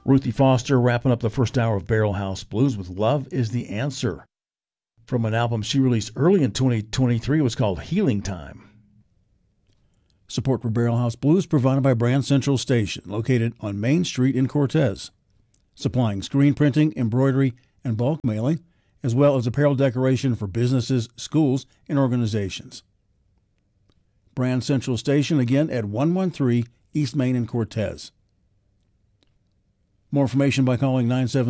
Ruthie Foster wrapping up the first hour of Barrel House Blues with Love is the Answer. From an album she released early in 2023, it was called Healing Time. Support for Barrel House Blues provided by Brand Central Station, located on Main Street in Cortez, supplying screen printing, embroidery, and bulk mailing, as well as apparel decoration for businesses, schools, and organizations. Brand Central Station, again at 113 East Main in Cortez. More information by calling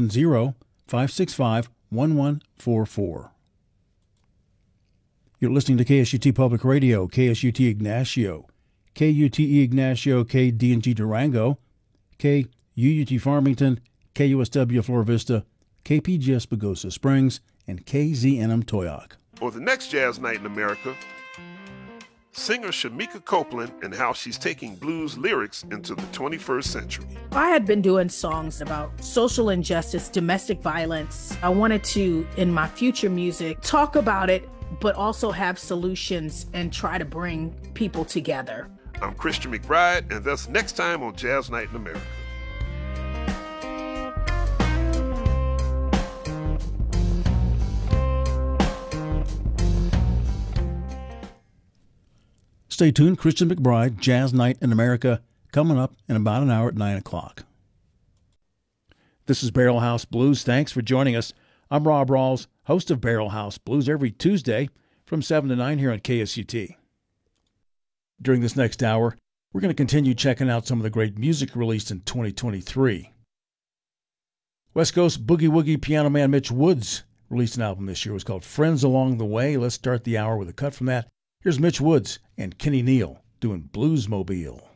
970-565-1144. You're listening to KSUT Public Radio, KSUT Ignacio, KUTE Ignacio, KDNG Durango, KUUT Farmington, KUSW Flora Vista, KPGS Pagosa Springs, and KZNM Toyoc. For the next Jazz Night in America, singer Shamika Copeland and how she's taking blues lyrics into the 21st century. I had been doing songs about social injustice, domestic violence. I wanted to, in my future music, talk about it, but also have solutions and try to bring people together. I'm Christian McBride, and that's next time on Jazz Night in America. Stay tuned. Christian McBride, Jazz Night in America, coming up in about an hour at 9 o'clock. This is Barrel House Blues. Thanks for joining us. I'm Rob Rawls, host of Barrel House Blues, every Tuesday from 7 to 9 here on KSUT. During this next hour, we're going to continue checking out some of the great music released in 2023. West Coast Boogie Woogie piano man Mitch Woods released an album this year. It was called Friends Along the Way. Let's start the hour with a cut from that. Here's Mitch Woods and Kenny Neal doing Bluesmobile.